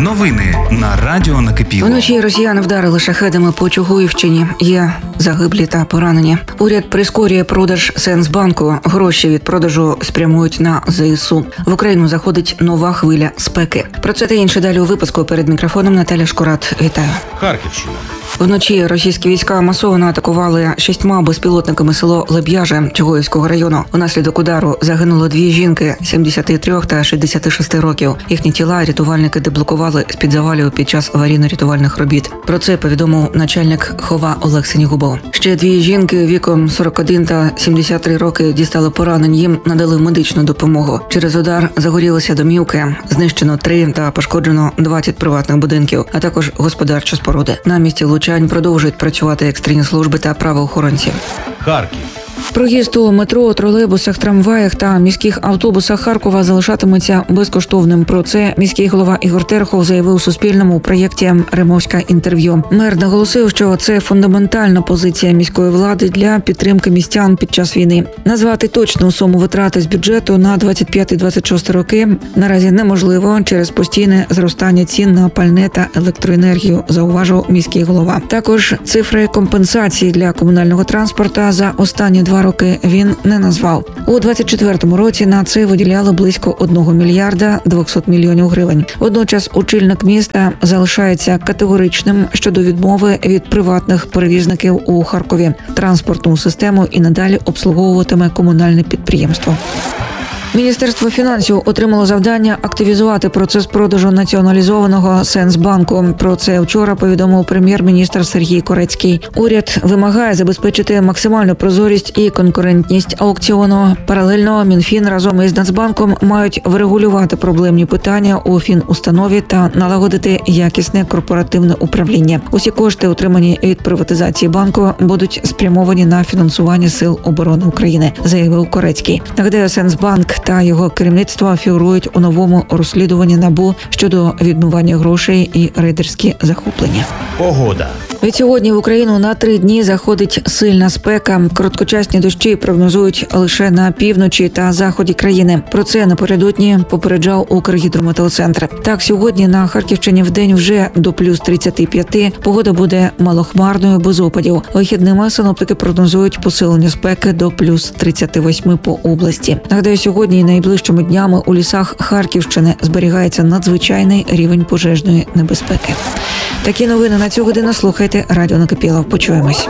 Новини на Радіо Накипіло. Вночі росіяни вдарили шахедами по Чугуївщині. Є загиблі та поранені. Уряд прискорює продаж Сенсбанку. Гроші від продажу спрямують на ЗСУ. В Україну заходить нова хвиля спеки. Про це та інше далі у випуску. Перед мікрофоном Наталя Шкурат. Вітаю. Харківщина. Вночі російські війська масово атакували 6 безпілотниками село Леб'яже Чугуївського району. Унаслідок удару загинуло 2 жінки 73 та 66 років. Їхні тіла рятувальники деблокували з-під завалів під час аварійно-рятувальних робіт. Про це повідомив начальник ХОВА Олег Синігубов. Ще 2 жінки віком 41 та 73 роки дістали поранень. Їм надали медичну допомогу. Через удар загорілися домівки. Знищено 3 та пошкоджено 20 приватних будинків, а також господарчі споруди. На місці влучань продовжують працювати екстрені служби та правоохоронці. Харків. Проїзд у метро, тролейбусах, трамваях та міських автобусах Харкова залишатиметься безкоштовним. Про це міський голова Ігор Терехов заявив Суспільному у проєкті «Римовське інтерв'ю». Мер наголосив, що це фундаментальна позиція міської влади для підтримки містян під час війни. Назвати точну суму витрати з бюджету на 25-26 роки наразі неможливо через постійне зростання цін на пальне та електроенергію, зауважив міський голова. Також цифри компенсації для комунального транспорту за останні 2 роки він не назвав. У 24-му році на це виділяли близько 1 мільярда 200 мільйонів гривень. Водночас очільник міста залишається категоричним щодо відмови від приватних перевізників у Харкові. Транспортну систему і надалі обслуговуватиме комунальне підприємство. Міністерство фінансів отримало завдання активізувати процес продажу націоналізованого Сенсбанку. Про це вчора повідомив прем'єр-міністр Сергій Корецький. Уряд вимагає забезпечити максимальну прозорість і конкурентність аукціону. Паралельно Мінфін разом із Нацбанком мають врегулювати проблемні питання у фінустанові та налагодити якісне корпоративне управління. Усі кошти, отримані від приватизації банку, будуть спрямовані на фінансування Сил оборони України, заявив Корецький. Нагадаю, Сенсбанк та його керівництво фігурують у новому розслідуванні НАБУ щодо відмивання грошей і рейдерські захоплення. Погода. Від сьогодні в Україну на 3 дні заходить сильна спека. Короткочасні дощі прогнозують лише на півночі та заході країни. Про це напередодні попереджав Укргідрометеоцентр. Так, сьогодні на Харківщині вдень вже до плюс 35. Погода буде малохмарною, без опадів. Вихідними синоптики прогнозують посилення спеки до плюс 38 по області. Нагадаю, сьогодні і найближчими днями у лісах Харківщини зберігається надзвичайний рівень пожежної небезпеки. Такі новини на цю годину слухайте Радіо Накипіло. Почуємось.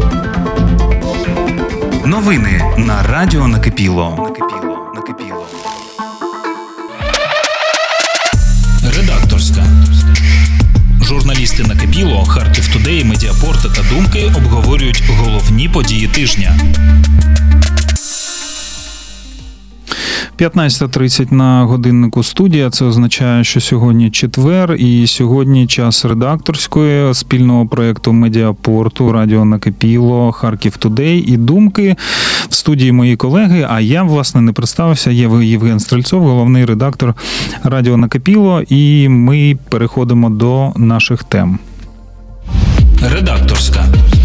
Новини на Радіо Накипіло. Редакторська. Журналісти Накипіло, Харків Тудей, Медіапорт та Думки обговорюють головні події тижня. 15:30 на годиннику студія. Це означає, що сьогодні четвер і сьогодні час редакторської спільного проєкту Медіапорту, Радіо Накипіло, Харків Тудей і Думки. В студії мої колеги, а я, власне, не представився. Є Євген Стрельцов, головний редактор Радіо Накипіло, і ми переходимо до наших тем. Редакторська.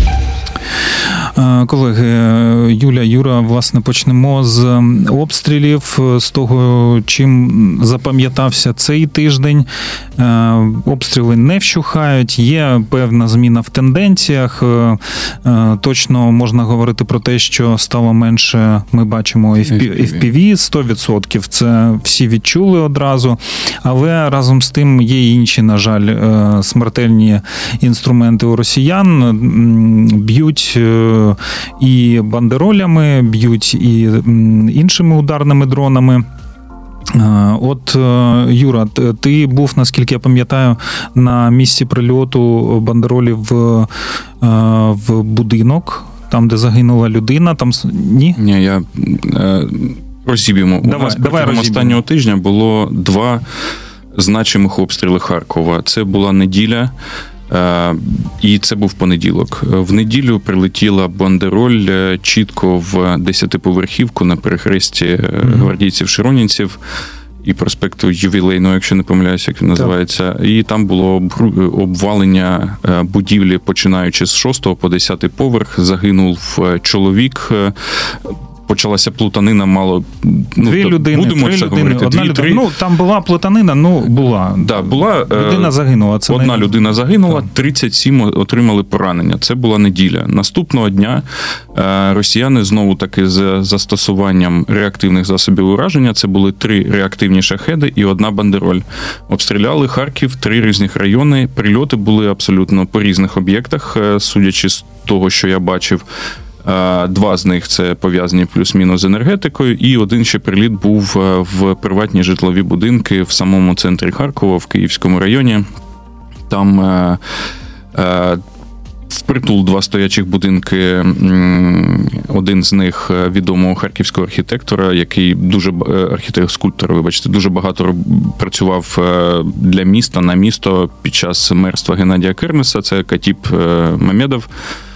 Колеги, Юра, власне, почнемо з обстрілів, з того, чим запам'ятався цей тиждень. Обстріли не вщухають, є певна зміна в тенденціях. Точно можна говорити про те, що стало менше, ми бачимо FPV, 100%. Це всі відчули одразу. Але разом з тим є інші, на жаль, смертельні інструменти у росіян. Б'ють і бандеролями, б'ють і іншими ударними дронами. От, Юра, ти був, наскільки я пам'ятаю, на місці прильоту бандеролів в будинок, там, де загинула людина, там... Ні? Ні, я розіб'ємо. У нас протягом останнього тижня було 2 значимих обстріли Харкова. Це була неділя, і це був понеділок. В неділю прилетіла бандероль чітко в 10-поверхівку на перехресті гвардійців-широнінців і проспекту Ювілейного, якщо не помиляюся, як він називається. Так. І там було обвалення будівлі, починаючи з 6-го по 10-й поверх. Загинув чоловік. почалася плутанина, мало... Дві людини, будемо три це людини, говорити. одна людина. Ну, там була плутанина, була. Да, була. Людина загинула. Це одна людина загинула, 37 отримали поранення. Це була неділя. Наступного дня росіяни знову-таки з застосуванням реактивних засобів ураження, це були 3 реактивні шахеди і 1 бандероль. Обстріляли Харків, 3 різних райони. Прильоти були абсолютно по різних об'єктах, судячи з того, що я бачив. 2 з них це пов'язані плюс-мінус з енергетикою, і 1 ще приліт був в приватні житлові будинки в самому центрі Харкова, в Київському районі. Там впритул 2 стоячих будинки, один з них відомого харківського архітектора, який дуже багато працював для міста, на місто під час мерства Геннадія Кернеса, це Катіп Мамедов.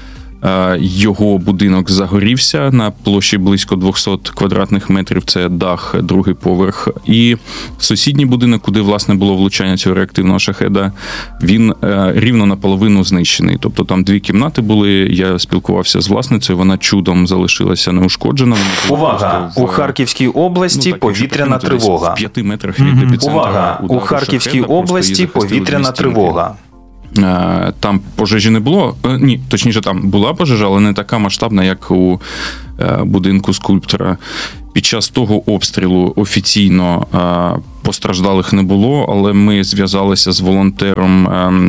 Його будинок загорівся на площі близько 200 квадратних метрів, це дах, 2-й поверх. І сусідній будинок, куди, власне, було влучання цього реактивного шахеда, він рівно наполовину знищений. Тобто там 2 кімнати були, я спілкувався з власницею, вона чудом залишилася неушкоджена. Увага! У Харківській області повітряна тривога. В 5 метрах від епіцентра. Увага! У Харківській області повітряна тривога. Там пожежі не було, ні, точніше, там була пожежа, але не така масштабна, як у будинку скульптора. Під час того обстрілу офіційно постраждалих не було, але ми зв'язалися з волонтером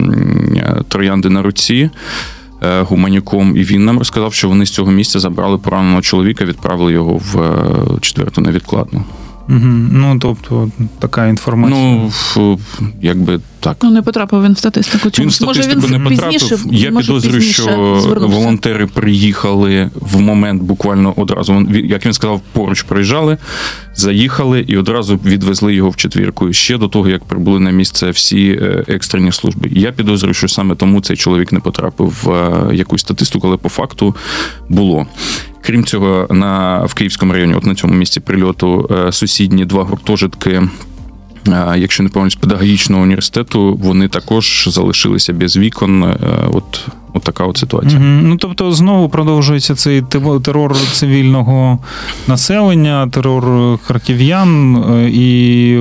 «Троянди на руці», Гуманюком, і він нам розказав, що вони з цього місця забрали пораненого чоловіка, відправили його в 4-ту невідкладну. Ну, тобто, така інформація. Ну, якби так. Ну, не потрапив він в статистику. Він в статистику не потрапив. Я підозрюю, що волонтери приїхали в момент буквально одразу, як він сказав, поруч проїжджали, заїхали і одразу відвезли його в 4-ку. Ще до того, як прибули на місце всі екстрені служби. Я підозрюю, що саме тому цей чоловік не потрапив в якусь статистику, але по факту було. Крім цього, в Київському районі, от на цьому місці прильоту, сусідні 2 гуртожитки, якщо не помиляюсь, педагогічного університету, вони також залишилися без вікон. От така от ситуація. Ну, тобто, знову продовжується цей терор цивільного населення, терор харків'ян, і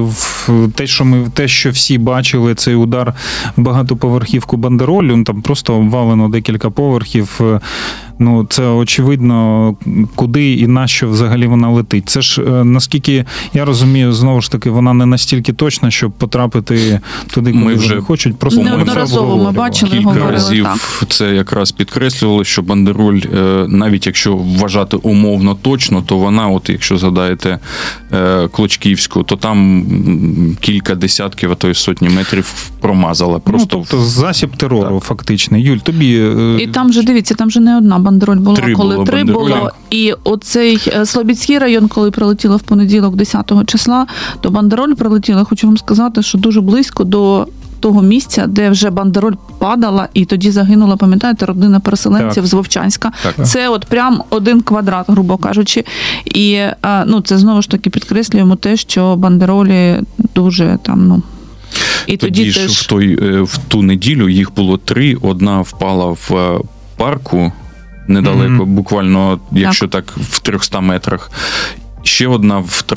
те, що всі бачили, цей удар в багатоповерхівку бандеролю, там просто обвалено декілька поверхів. Ну, це очевидно, куди і на що взагалі вона летить. Це ж, наскільки я розумію, знову ж таки, вона не настільки точна, щоб потрапити туди, куди вони хочуть. Просто неодноразово ми бачили, кілька разів це якраз підкреслювали, що бандероль, навіть якщо вважати умовно точно, то вона, от якщо згадаєте Клочківську, то там кілька десятків, а то й сотні метрів промазала. Просто тобто засіб терору, так. Фактичний. Юль, тобі... І там же, дивіться, там же не одна бандероль була, коли 3 було. І оцей Слобідський район, коли прилетіло в понеділок 10-го числа, то бандероль прилетіла, хочу вам сказати, що дуже близько до того місця, де вже бандероль падала, і тоді загинула, пам'ятаєте, родина переселенців з Вовчанська. Так. Це от прям 1 квадрат, грубо кажучи. І це знову ж таки підкреслюємо те, що бандеролі дуже там, І тоді ж теж... в ту неділю їх було 3, 1 впала в парку недалеко, буквально, якщо так, в 300 метрах. Ще 1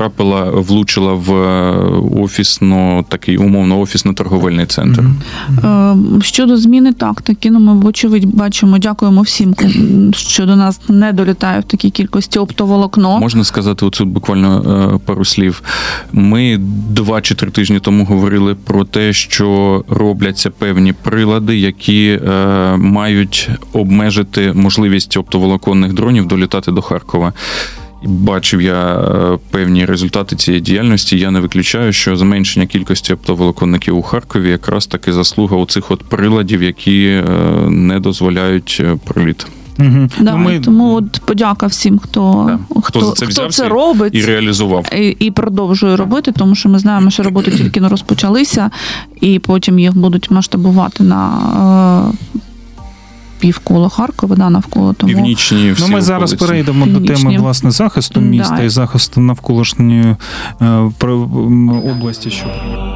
влучила в такий умовно офісно-торговельний центр. Щодо зміни тактики, ми вочевидь бачимо, дякуємо всім, що до нас не долітає в такій кількості оптоволокно. Можна сказати оцю буквально пару слів. Ми 2 чи 3 тижні тому говорили про те, що робляться певні прилади, які мають обмежити можливість оптоволоконних дронів долітати до Харкова. Бачив я певні результати цієї діяльності. Я не виключаю, що зменшення кількості оптоволоконників у Харкові якраз таки заслуга оцих от приладів, які не дозволяють проліт. Тому от подяка всім, хто це робить і реалізував. І продовжує робити, тому що ми знаємо, що роботи тільки не розпочалися, і потім їх будуть масштабувати на півколо Харкова, навколо того. Північні всі ми зараз перейдемо до теми, власне, захисту міста і захисту навколишньої області.